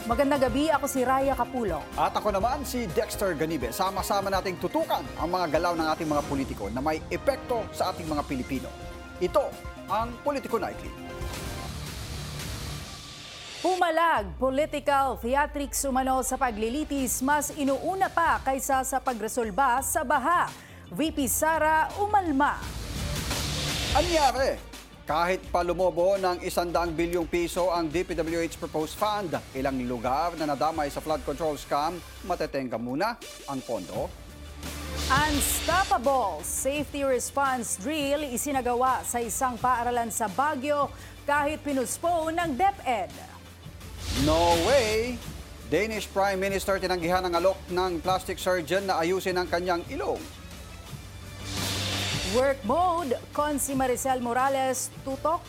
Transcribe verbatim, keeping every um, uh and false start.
Magandang gabi, ako si Raya Capulong. At ako naman si Dexter Ganibe. Sama-sama nating tutukan ang mga galaw ng ating mga politiko na may epekto sa ating mga Pilipino. Ito ang Politiko Nightly. Pumalag, political theatrics umano sa paglilitis mas inuuna pa kaysa sa pagresolba sa baha. V P Sara umalma. Anyari, kahit pa lumobo ng isandang bilyong piso ang D P W H proposed fund, ilang lugar na nadamay sa flood control scam, matetenga muna ang pondo. Unstoppable safety response drill isinagawa sa isang paaralan sa Baguio kahit pinuspone ng DepEd. No way! Danish Prime Minister tinanggihan ang alok ng plastic surgeon na ayusin ang kanyang ilong. Work mode, Consi Maricel Morales tutok